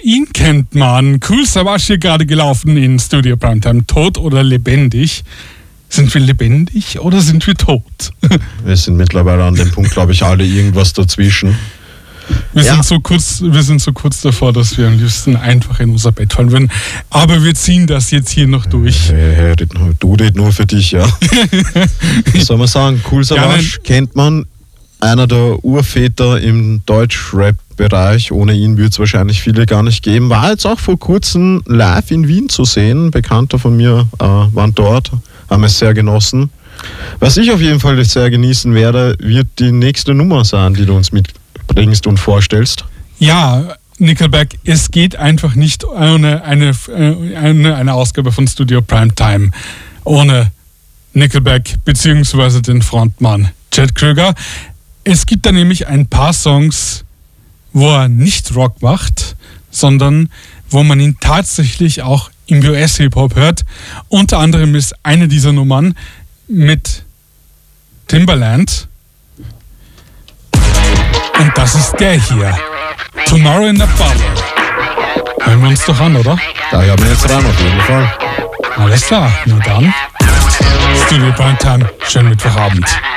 ihn kennt man. Kool Savas hier gerade gelaufen in Studio Primetime. Tot oder lebendig? Sind wir lebendig oder sind wir tot? Wir sind mittlerweile an dem Punkt, glaube ich, alle irgendwas dazwischen. Wir sind so kurz davor, dass wir am liebsten einfach in unser Bett fallen würden. Aber wir ziehen das jetzt hier noch durch. Du red nur für dich, ja. Was soll man sagen? Kool Savas kennt man. Einer der Urväter im Deutsch-Rap-Bereich. Ohne ihn würde es wahrscheinlich viele gar nicht geben. War jetzt auch vor kurzem live in Wien zu sehen. Bekannte von mir waren dort, haben es sehr genossen. Was ich auf jeden Fall sehr genießen werde, wird die nächste Nummer sein, die du uns mitbringst und vorstellst. Ja, Nickelback, es geht einfach nicht ohne eine Ausgabe von Studio Primetime. Ohne Nickelback bzw. den Frontmann Chad Kroeger. Es gibt da nämlich ein paar Songs, wo er nicht Rock macht, sondern wo man ihn tatsächlich auch im US-Hip-Hop hört. Unter anderem ist eine dieser Nummern mit Timbaland. Und das ist der hier. Tomorrow in a Bottle. Hören wir uns doch an, oder? Da hören wir jetzt ran, auf jeden Fall. Alles klar, na dann. Studio Primetime, schönen Mittwochabend.